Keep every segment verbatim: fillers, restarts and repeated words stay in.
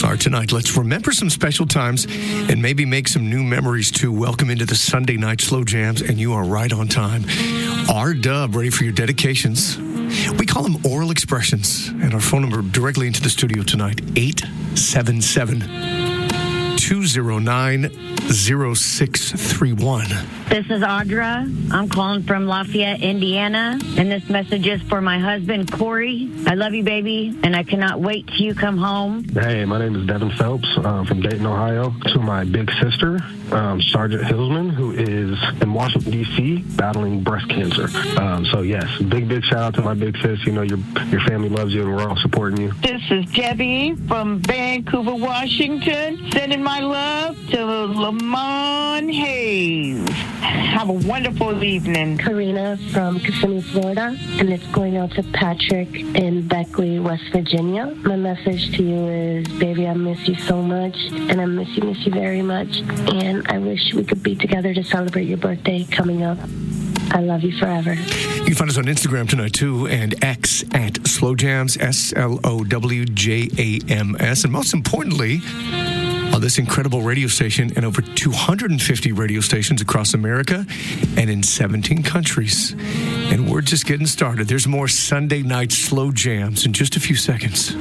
All right, tonight, let's remember some special times and maybe make some new memories too. Welcome into the Sunday Night Slow Jams, and you are right on time. R-Dub, ready for your dedications. We call them oral expressions, and our phone number directly into the studio tonight, eight seven seven, two zero nine, zero six three one. This is Audra. I'm calling from Lafayette, Indiana, and this message is for my husband, Corey. I love you, baby, and I cannot wait till you come home. Hey, my name is Devin Phelps uh, from Dayton, Ohio. To my big sister, um, Sergeant Hillsman, who is in Washington, D C, battling breast cancer. Um, so, yes, big, big shout out to my big sis. You know, your your family loves you, and we're all supporting you. This is Debbie from Vancouver, Washington, sending my love to Lamont Hayes. Have a wonderful evening. Karina from Kissimmee, Florida, and it's going out to Patrick in Beckley, West Virginia. My message to you is, baby, I miss you so much, and I miss you, miss you very much, and I wish we could be together to celebrate your birthday coming up. I love you forever. You can find us on Instagram tonight, too, and X at Slowjams, S L O W J A M S, and most importantly, on this incredible radio station and over two hundred fifty radio stations across America and in seventeen countries. And we're just getting started. There's more Sunday Night Slow Jams in just a few seconds.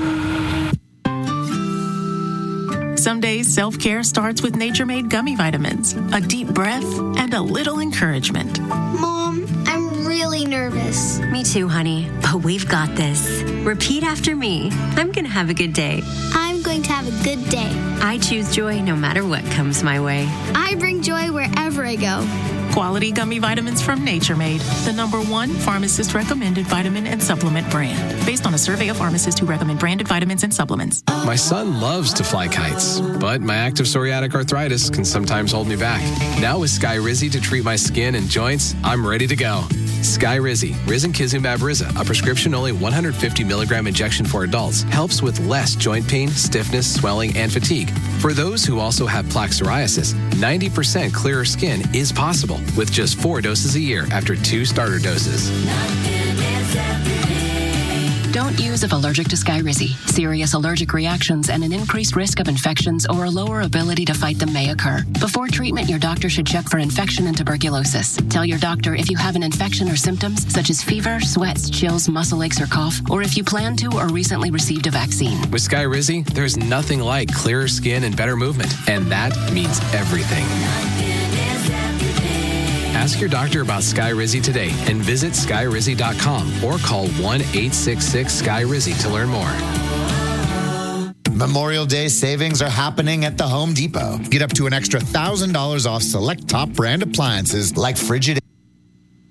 Some days, self-care starts with Nature-Made gummy vitamins, a deep breath, and a little encouragement. Mom, I'm really nervous. Me too, honey, but we've got this. Repeat after me. I'm going to have a good day. I'm going to have a good day. I choose joy no matter what comes my way. I bring joy wherever I go. Quality gummy vitamins from Nature Made, the number one pharmacist-recommended vitamin and supplement brand, based on a survey of pharmacists who recommend branded vitamins and supplements. My son loves to fly kites, but my active psoriatic arthritis can sometimes hold me back. Now with Skyrizi to treat my skin and joints, I'm ready to go. Skyrizi, Risankizumab Riza, a prescription-only one hundred fifty milligram injection for adults, helps with less joint pain, stiffness, swelling, and fatigue. For those who also have plaque psoriasis, ninety percent clearer skin is possible with just four doses a year after two starter doses. Don't use if allergic to Skyrizi. Serious allergic reactions and an increased risk of infections or a lower ability to fight them may occur. Before treatment, your doctor should check for infection and tuberculosis. Tell your doctor if you have an infection or symptoms such as fever, sweats, chills, muscle aches, or cough, or if you plan to or recently received a vaccine. With Skyrizi, there's nothing like clearer skin and better movement, and that means everything. Ask your doctor about Skyrizi today and visit Skyrizi dot com or call one eight six six Sky Rizzy to learn more. Memorial Day savings are happening at the Home Depot. Get up to an extra one thousand dollars off select top brand appliances like Frigidaire.